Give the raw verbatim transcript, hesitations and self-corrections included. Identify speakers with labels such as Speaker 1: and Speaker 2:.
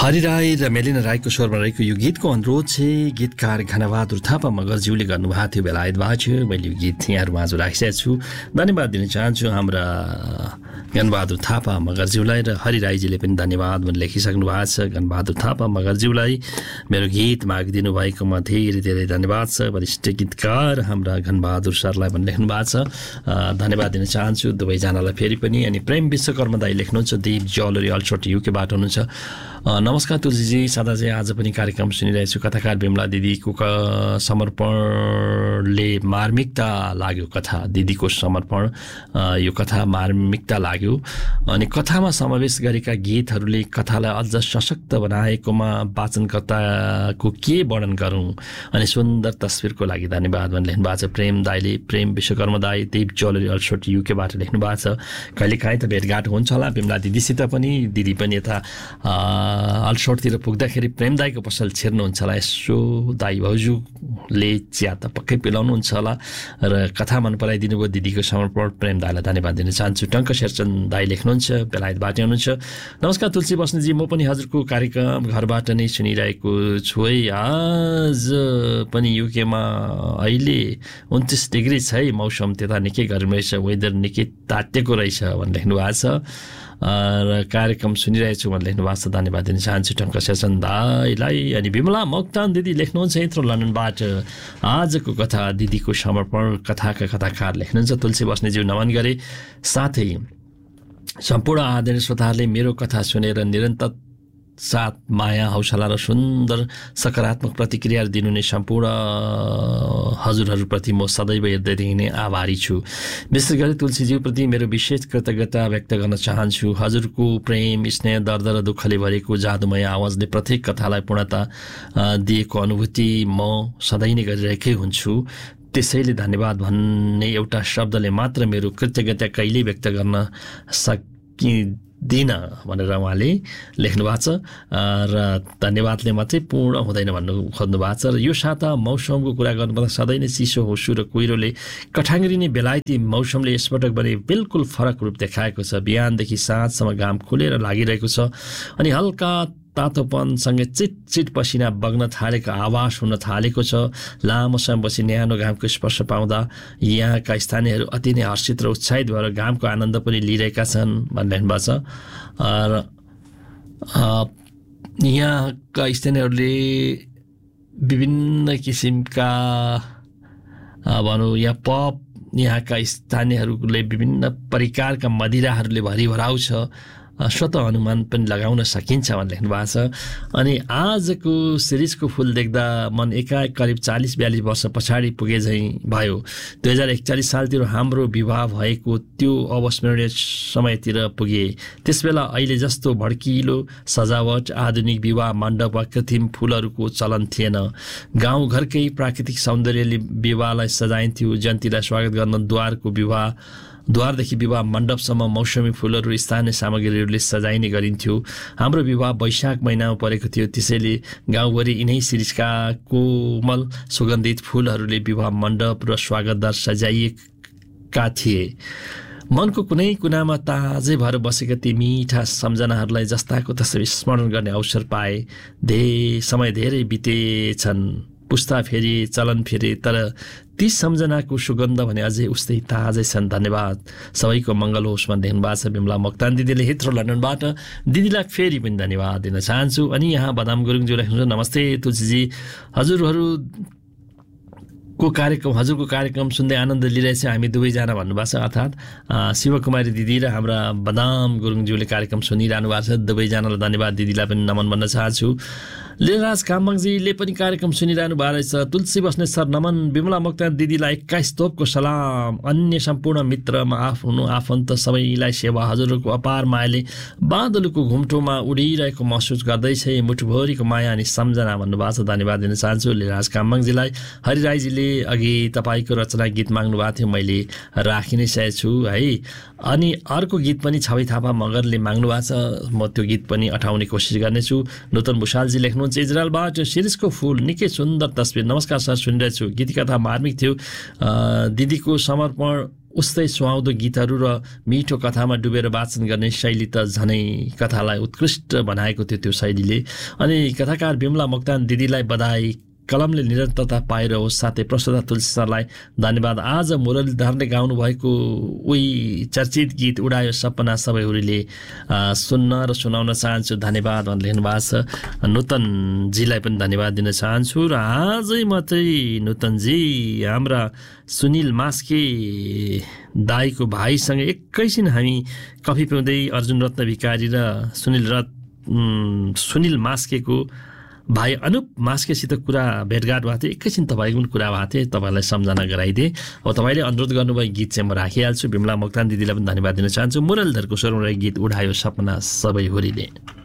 Speaker 1: हरि राई र मेलिना राईको स्वरमा रहेको यो गीतको अनुरोध चाहिँ गीतकार घनबहादुर थापा मगरज्यूले गर्नुभएको थियो बेलायतबाट थियो। मैले यो गीत यहाँहरूमाझ राखिसकेको छु। धन्यवाद दिन चाहन्छु हाम्रा घनबहादुर थापा मगरज्यूलाई र हरि राईजीले पनि धन्यवाद भने लेखिसक्नु भएको छ। घनबहादुर थापा मगरज्यूलाई मेरो गीत मागिदिनु भएकोमा धेरै धेरै धन्यवाद छ। वरिष्ठ गीतकार हाम्रा घनबहादुर सरलाई पनि लेख्नु भएको छ, धन्यवाद दिन चाहन्छु दुवैजनालाई फेरि पनि। अनि प्रेम विश्वकर्मा दाई लेख्नुहुन्छ दिप ज्वेलरी अल्सोट युकेबाट हुनुहुन्छ। नमस्कार तुलसीजी, सदा चाहिँ आज पनि कार्यक्रम सुनिरहेछु। कथाकार बिमला दिदीको समर्पणले मार्मिकता लाग्यो। कथा दिदीको समर्पण यो कथा मार्मिकता लाग्यो। अनि कथामा समावेश गरेका गीतहरूले कथालाई अझ सशक्त बनाएकोमा वाचनकर्ताको के वर्णन गरौँ। अनि सुन्दर तस्विरको लागि धन्यवाद भने लेख्नु भएको छ प्रेम दाईले। प्रेम विश्वकर्मा दाई दिप ज्वेलरी अल्सोट युकेबाट लेख्नु भएको छ। कहिलेकाहीँ त भेटघाट हुन्छ होला बिमला दिदीसित पनि। दिदी पनि यता अल्सोटतिर पुग्दाखेरि प्रेम दाईको पसल छिर्नुहुन्छ होला। यसो दाई भाउजूले चिया त पक्कै पिलाउनुहुन्छ होला। र कथा मन पराइदिनु भयो दिदीको समर्पण प्रेम दाईलाई धन्यवाद दिन चाहन्छु। टङ्क शेरचन्द दाई लेख्नुहुन्छ बेलायतबाट हुनुहुन्छ। नमस्कार तुलसी बस्नेजी, म पनि हजुरको कार्यक्रम घरबाट नै सुनिरहेको छु है। आज पनि युकेमा अहिले उन्तिस डिग्री छ है मौसम, त्यता निकै गर्मी रहेछ, वेदर निकै तातेको रहेछ भने लेख्नु भएको छ। र कार्यक्रम सुनिरहेछु भने लेख्नु भएको छ, धन्यवाद दिन चाहन्छु टङ्क शेरचन्द दाईलाई। अनि विमला मोक्तान दिदी लेख्नुहुन्छ यत्रो लन्डनबाट। आजको कथा दिदीको समर्पण कथाका कथाकार लेख्नुहुन्छ। तुलसी बस्नेज्यू नमन गरे। साथै सम्पूर्ण आदरणीय श्रोताहरूले मेरो कथा सुनेर निरन्तर साथ माया हौसला र सुन्दर सकारात्मक प्रतिक्रिया दिनुहुने सम्पूर्ण हजुरहरूप्रति म सदैव हृदयदेखि नै आभारी छु। विशेष गरी तुलसीज्यूप्रति मेरो विशेष कृतज्ञता व्यक्त गर्न चाहन्छु। हजुरको प्रेम स्नेह दर्द र दुःखले भरेको जादुमय आवाजले प्रत्येक कथालाई पूर्णता दिएको अनुभूति म सधैँ नै गरिरहेकै हुन्छु। त्यसैले धन्यवाद भन्ने एउटा शब्दले मात्र मेरो कृतज्ञता कहिल्यै व्यक्त गर्न सकिँदैन भनेर उहाँले लेख्नु भएको छ। र धन्यवादले मात्रै पूर्ण हुँदैन भन्नु खोज्नु भएको छ। र यो साता मौसमको कुरा गर्नुपर्दा सधैँ नै चिसो होसु र कुहिरोले कठाङ्ग्रिने बेलायती मौसमले यसपटक पनि बिल्कुल फरक रूप देखाएको छ। बिहानदेखि साँझसम्म घाम खुलेर लागिरहेको छ। अनि हल्का तातोपनसँगै चिट चिट पसिना बग्न थालेको आवाज हुन थालेको छ। लामो समयपछि न्यानो घामको स्पर्श पाउँदा यहाँका स्थानीयहरू अति नै हर्षित र उत्साहित भएर घामको आनन्द पनि लिइरहेका छन् भन्ने लेख्नुभएको छ। र यहाँका स्थानीयहरूले विभिन्न किसिमका भनौँ यहाँ पब यहाँका स्थानीयहरूले विभिन्न प्रकारका मदिराहरूले भरिभराउ छ, स्वतः अनुमान पनि लगाउन सकिन्छ भनेर लेख्नु भएको छ। अनि आजको सिरिजको फुल देख्दा मन एकाएक करिब चालिस बयालिस वर्ष पछाडि पुगे झैँ भयो। दुई हजार एकचालिस सालतिर हाम्रो विवाह भएको त्यो अविस्मरणीय समयतिर पुगे। त्यसबेला अहिले जस्तो भड्किलो सजावट, आधुनिक विवाह मण्डप वा कृत्रिम फुलहरूको चलन थिएन। गाउँघरकै प्राकृतिक सौन्दर्यले विवाहलाई सजाइन्थ्यो। जन्तीलाई स्वागत गर्न द्वारको विवाह द्वारदेखि विवाह मण्डपसम्म मौसमी फुलहरू स्थानीय सामग्रीहरूले सजाइने गरिन्थ्यो। हाम्रो विवाह वैशाख महिनामा परेको थियो। त्यसैले गाउँभरि यिनै सिरिजका कोमल सुगन्धित फुलहरूले विवाह मण्डप र स्वागतद्वार सजाइएका थिए। मनको कुनै कुनामा ताजै भएर बसेका ती मिठा सम्झनाहरूलाई जस्ताको तसै स्मरण गर्ने अवसर पाए। धेरै समय धेरै बितेछन्, पुस्ता फेरि चलन फेरि, तर ती सम्झनाको सुगन्ध भने अझै उस्तै ताजै छन्। धन्यवाद, सबैको मङ्गल होस् भन्दै देख्नु भएको छ बिमला मोक्तान दिदीले हिथ्रो लन्डनबाट। दिदीलाई फेरि पनि धन्यवाद दिन चाहन्छु। अनि यहाँ बदाम गुरुङज्यू लेख्नुहुन्छ, नमस्ते तुलसीजी, हजुरहरू को कार्यक्रम हजुरको कार्यक्रम सुन्दै आनन्द लिइरहेछ हामी दुवैजना भन्नुभएको छ। अर्थात् शिवकुमारी दिदी र हाम्रा बदाम गुरुङज्यूले कार्यक्रम सुनिरहनु भएको छ। दुवैजनालाई धन्यवाद, दिदीलाई पनि नमन भन्न चाहन्छु। लीलराज कामबाङजीले पनि कार्यक्रम सुनिरहनु भएको रहेछ। तुलसी बस्नेत सर नमन, बिमला मोक्तान दिदीलाई एक्काइस तोपको सलाम। अन्य सम्पूर्ण मित्रमा आफ्नो आफन्त सबैलाई सेवा। हजुरहरूको अपार मायाले बादलको घुम्टोमा उडिरहेको महसुस गर्दैछ। मुठुभरिको माया अनि सम्झना भन्नुभएको छ। धन्यवाद दिन चाहन्छु लीलराज कामबाङजीलाई। हरि राईजीले अघि तपाईँको रचना गीत माग्नु भएको थियो, मैले राखि नै सकेको छु है। अनि अर्को गीत पनि छवि थापा मगरले माग्नु भएको छ, म त्यो गीत पनि अठाउने कोसिस गर्नेछु। नूतन भुषालजी लेख्नुहुन्छ इजरायलबाट, शिरिषको फुल निकै सुन्दर तस्बिर। नमस्कार सर, सुनिरहेछु। गीत कथा मार्मिक थियो। दिदीको समर्पण उस्तै सुहाउँदो गीतहरू र मिठो कथामा डुबेर वाचन गर्ने शैली त झनै कथालाई उत्कृष्ट बनाएको थियो त्यो शैलीले। अनि कथाकार बिमला मोक्तान दिदीलाई बधाई, कलमले निरन्तरता पाइरहोस्। साथै प्रस्तुता तुलसी सरलाई धन्यवाद। आज मुरलीधरले गाउनु भएको उही चर्चित गीत उडायो सपना सबैहरूले सुन्न र सुनाउन चाहन्छु, धन्यवाद भनेर लेख्नु भएको छ। नूतनजीलाई पनि धन्यवाद दिन चाहन्छु। र आजै मात्रै नूतनजी हाम्रा सुनिल मास्के दाईको भाइसँग एकैछिन हामी कफी पिउँदै अर्जुन रत्न भिकारी र सुनिल रत सुनिल मास्केको भाइ अनुप मास्केसित कुरा भेटघाट भएको थियो। एकैछिन तपाईँको पनि कुरा भएको थियो, तपाईँलाई सम्झना गराइदिएँ। अब तपाईँले अनुरोध गर्नुभएको गीत चाहिँ म राखिहाल्छु। बिमला मोक्तान दिदीलाई पनि धन्यवाद दिन चाहन्छु। मुरलीधरको स्वरमा रहेको गीत उडायो सपना सबै होरीले।